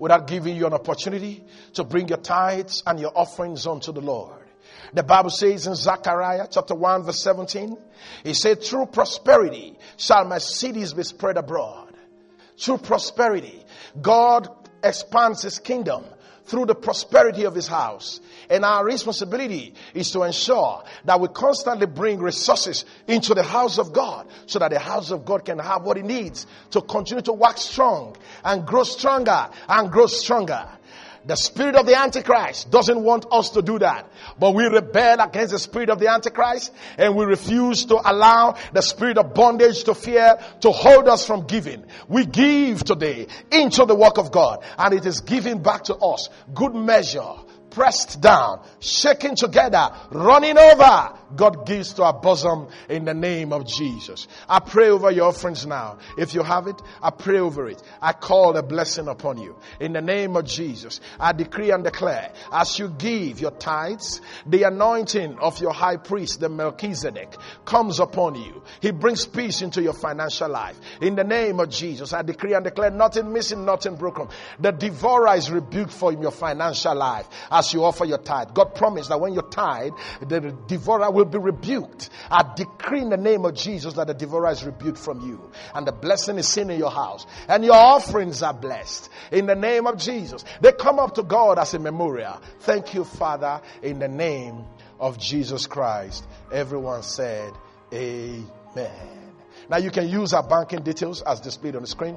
without giving you an opportunity to bring your tithes and your offerings unto the Lord. The Bible says in Zechariah chapter 1 verse 17, it said, through prosperity shall my cities be spread abroad. Through prosperity, God expands his kingdom through the prosperity of his house. And our responsibility is to ensure that we constantly bring resources into the house of God so that the house of God can have what it needs to continue to wax strong and grow stronger and grow stronger. The spirit of the Antichrist doesn't want us to do that. But we rebel against the spirit of the Antichrist and we refuse to allow the spirit of bondage to fear to hold us from giving. We give today into the work of God and it is given back to us. Good measure, pressed down, shaken together, running over, God gives to our bosom in the name of Jesus. I pray over your offerings now. If you have it, I pray over it. I call a blessing upon you. In the name of Jesus, I decree and declare, as you give your tithes, the anointing of your high priest, the Melchizedek, comes upon you. He brings peace into your financial life. In the name of Jesus, I decree and declare, nothing missing, nothing broken. The devourer is rebuked for your financial life as you offer your tithe. God promised that when you tithe, the devourer will be rebuked. I decree in the name of Jesus that the devourer is rebuked from you. And the blessing is seen in your house. And your offerings are blessed. In the name of Jesus. They come up to God as a memorial. Thank you, Father, in the name of Jesus Christ. Everyone said, amen. Now you can use our banking details as displayed on the screen.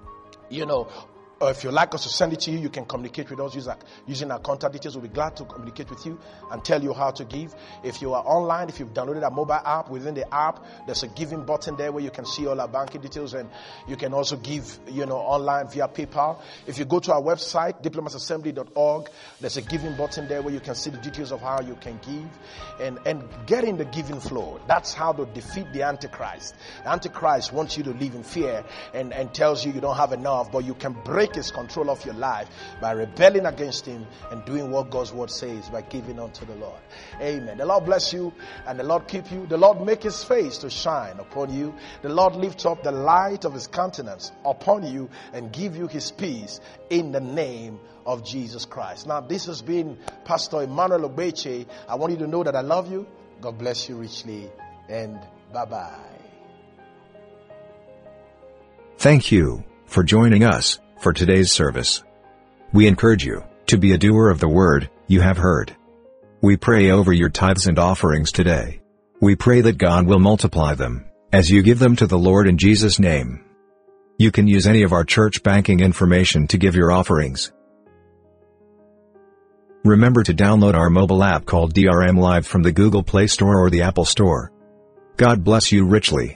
Or if you'd like us to send it to you, you can communicate with us using our contact details. We'll be glad to communicate with you and tell you how to give. If you are online, if you've downloaded our mobile app, within the app, there's a giving button there where you can see all our banking details, and you can also give, online via PayPal. If you go to our website, diplomatsassembly.org, there's a giving button there where you can see the details of how you can give and get in the giving flow. That's how to defeat the Antichrist. The Antichrist wants you to live in fear and tells you don't have enough, but you can break his control of your life by rebelling against him and doing what God's word says by giving unto the Lord. Amen. The Lord bless you and the Lord keep you. The Lord make his face to shine upon you. The Lord lift up the light of his countenance upon you and give you his peace in the name of Jesus Christ. Now this has been Pastor Emmanuel Ogbeche. I want you to know that I love you. God bless you richly and bye-bye. Thank you for joining us for today's service. We encourage you to be a doer of the word you have heard. We pray over your tithes and offerings today. We pray that God will multiply them as you give them to the Lord in Jesus' name. You can use any of our church banking information to give your offerings. Remember to download our mobile app called DRM Live from the Google Play Store or the Apple Store. God bless you richly.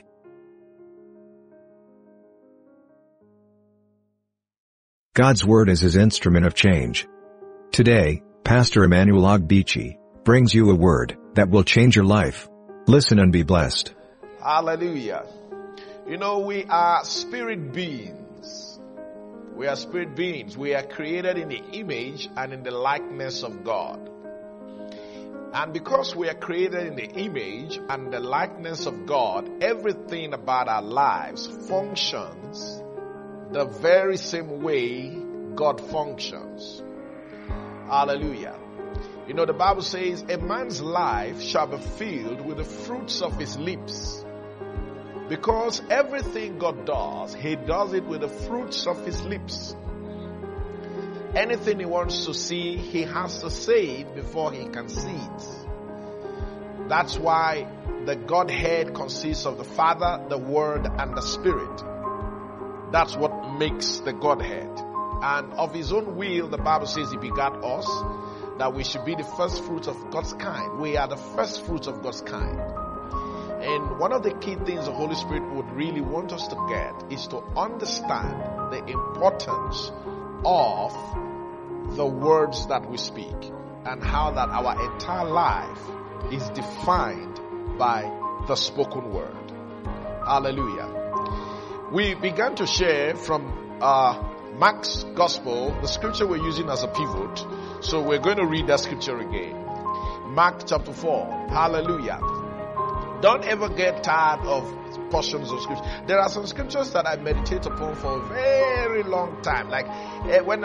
God's Word is his instrument of change. Today, Pastor Emmanuel Ogbeche brings you a word that will change your life. Listen and be blessed. Hallelujah. We are spirit beings. We are spirit beings. We are created in the image and in the likeness of God. And because we are created in the image and the likeness of God, everything about our lives functions the very same way God functions. Hallelujah. The Bible says, a man's life shall be filled with the fruits of his lips. Because everything God does, he does it with the fruits of his lips. Anything he wants to see, he has to say it before he can see it. That's why the Godhead consists of the Father, the Word, and the Spirit. That's what makes the Godhead. And of his own will, the Bible says he begat us, that we should be the first fruits of God's kind. We are the first fruits of God's kind. And one of the key things the Holy Spirit would really want us to get is to understand the importance of the words that we speak and how that our entire life is defined by the spoken word. Hallelujah. We began to share from Mark's Gospel, the scripture we're using as a pivot. So we're going to read that scripture again. Mark chapter 4. Hallelujah. Don't ever get tired of portions of scripture. There are some scriptures that I meditate upon for a very long time. Like when